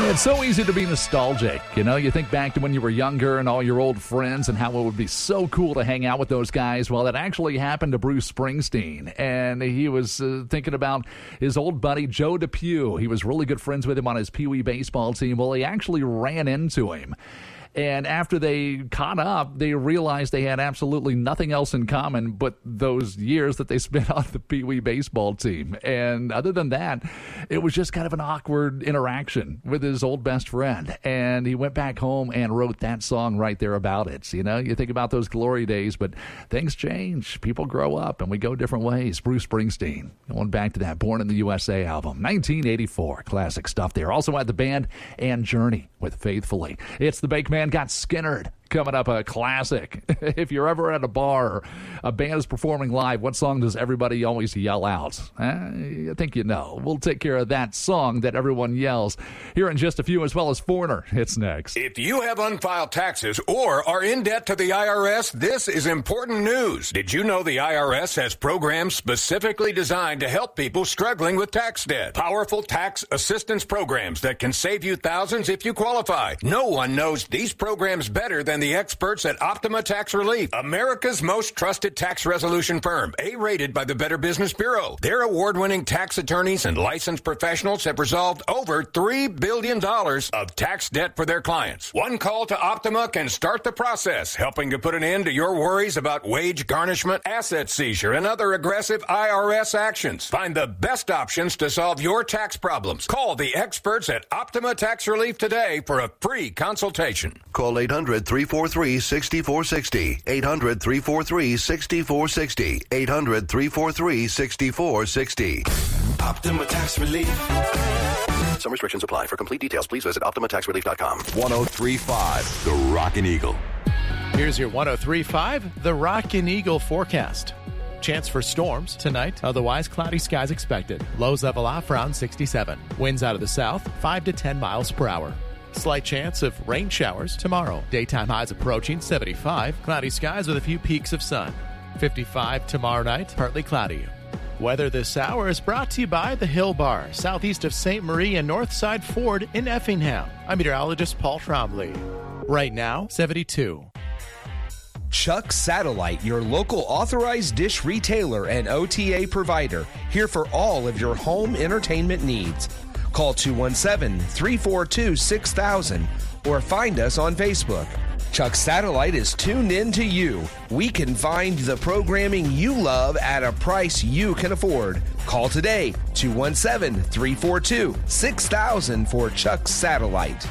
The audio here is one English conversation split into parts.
It's so easy to be nostalgic. You know, you think back to when you were younger and all your old friends and how it would be so cool to hang out with those guys. Well, that actually happened to Bruce Springsteen. And he was thinking about his old buddy, Joe DePew. He was really good friends with him on his Pee Wee baseball team. Well, he actually ran into him. And after they caught up, they realized they had absolutely nothing else in common but those years that they spent on the Pee Wee baseball team. And other than that, it was just kind of an awkward interaction with his old best friend. And he went back home and wrote that song right there about it. You know, you think about those glory days, but things change. People grow up and we go different ways. Bruce Springsteen, going back to that Born in the USA album, 1984. Classic stuff there. Also had the band and Journey with Faithfully. It's the Bakeman Got Skinnered. Coming up, a classic. If you're ever at a bar or a band is performing live, what song does everybody always yell out? I think you know. We'll take care of that song that everyone yells here in just a few, as well as Foreigner. It's next. If you have unfiled taxes or are in debt to the IRS, this is important news. Did you know the IRS has programs specifically designed to help people struggling with tax debt? Powerful tax assistance programs that can save you thousands if you qualify. No one knows these programs better than the experts at Optima Tax Relief, America's most trusted tax resolution firm, A-rated by the Better Business Bureau. Their award-winning tax attorneys and licensed professionals have resolved over $3 billion of tax debt for their clients. One call to Optima can start the process, helping to put an end to your worries about wage garnishment, asset seizure, and other aggressive IRS actions. Find the best options to solve your tax problems. Call the experts at Optima Tax Relief today for a free consultation. Call 800-343-6460. 800-343-6460. 800-343-6460. Optima Tax Relief. Some restrictions apply. For complete details, please visit OptimaTaxRelief.com. 103.5, The Rockin' Eagle. Here's your 103.5, The Rockin' Eagle forecast. Chance for storms tonight, otherwise cloudy skies expected. Lows level off around 67. Winds out of the south, 5 to 10 miles per hour. Slight chance of rain showers tomorrow. Daytime highs approaching 75. Cloudy skies with a few peaks of sun. 55 tomorrow night, partly cloudy. Weather this hour is brought to you by the Hill Bar, southeast of St. Marie and Northside Ford in Effingham. I'm meteorologist Paul Trombley. Right now, 72. Chuck Satellite, your local authorized dish retailer and OTA provider, here for all of your home entertainment needs. Call 217-342-6000 or find us on Facebook. Chuck Satellite is tuned in to you. We can find the programming you love at a price you can afford. Call today, 217-342-6000 for Chuck Satellite.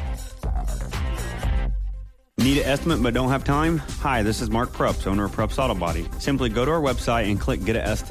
Need an estimate but don't have time? Hi, this is Mark Prups, owner of Prups Auto Body. Simply go to our website and click Get an Estimate.